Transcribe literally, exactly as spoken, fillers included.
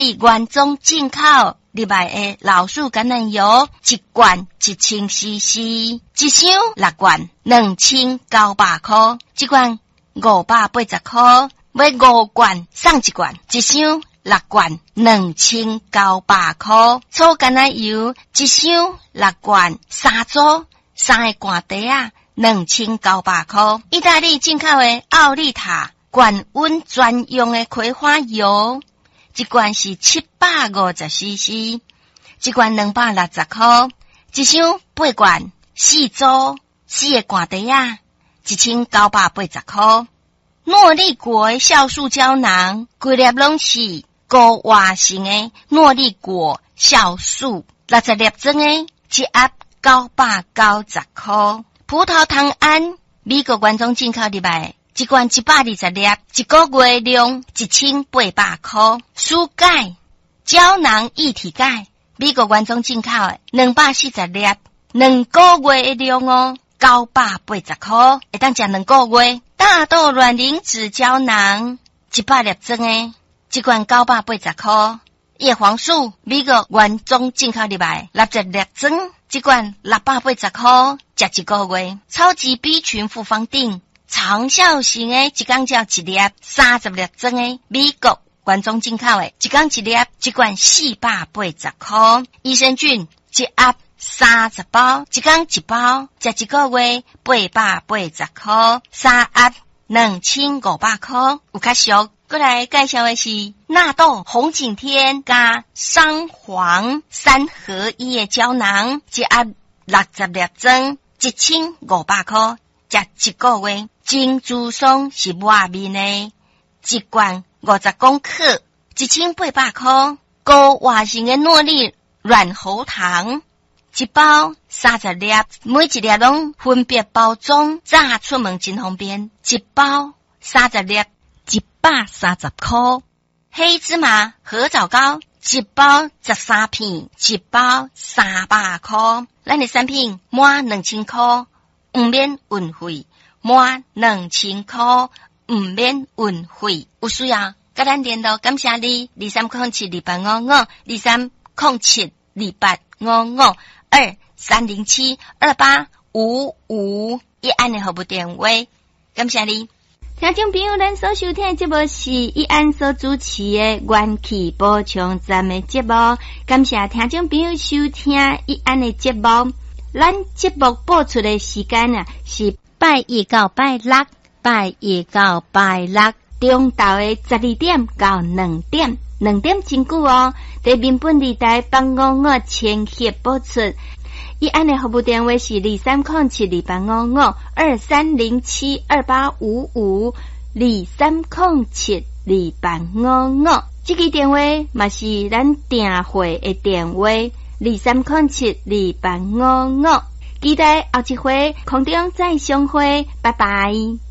原装进口入来的老鼠橄榄油一罐一千 C C， 一箱六罐两千九百块，一罐五百八十块，买五罐送一罐，一箱六罐两千九百块。粗橄榄油一箱六罐，三组三个罐底啊，两千九百块。意大利进口的奥利塔高温专用的葵花油，一罐是七百五十 C C， 一罐两百六十块，一箱八罐，四组四个罐底啊，一千九百八十块。诺丽果的酵素胶囊，规粒拢是高活性的诺丽果酵素，六十粒装的，一盒九百九十块。葡萄糖胺，美国原装进口入来，一罐一百二十粒，一个月量一千八百块。舒钙胶囊一体钙，美国原装进口的，两百四十粒，两个月的量哦，九百八十块，会当食两个月。大豆卵磷脂胶囊，一百粒装的，一罐九百八十块。叶黄素，美国原装进口入来，六十粒装，一罐六百八十块，食一个月。超级 B 群复方定，长效型的，一天只要一粒，三十粒装的，美国原装进口的，一天一粒，一罐四百八十块。益生菌，一盒三十包，一天一包，食一个月，八百八十块，三盒两千五百块，有较俗。过来介绍的是纳豆红景天加桑黄三合一的胶囊，一盒六十粒装，一千五百块，食一个月。金珠松是外面的，一罐五十公克，一千八百块。高活性的诺丽软喉糖，一包三十粒，每一粒拢分别包装，炸出门真方便。一包三十粒，一百三十块。黑芝麻合枣糕，一包十三片，一包三百块。咱的产品满两千块，唔免运费。满两千块，唔免运费。有需要跟咱联络，感谢你。二三零七二八五五，二三零七二八五五，二三零七二八五五，一安的服务电话。感谢你。听众朋友，咱所收听的节目是一安所主持的元气补充站的节目。感谢听众朋友收听一安的节目。咱节目播出的时间啊是拜一到拜六，拜一到拜六中昼的十二点到两点，两点真久哦。在民本地台八五五千赫播出。一安的服务电话是二三零七二八五五，二三零七二八五五，二三零七二八五五。这个电话嘛是咱订会的电话，二三零七二八五五。期待后一回空中再相会，拜拜。